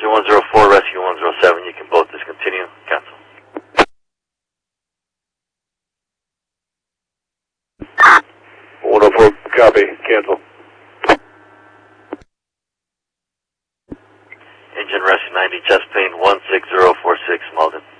Engine 104, Rescue 107, you can both discontinue, cancel. Copy, cancel. Engine Rescue 90, chest plane 16046, Malden.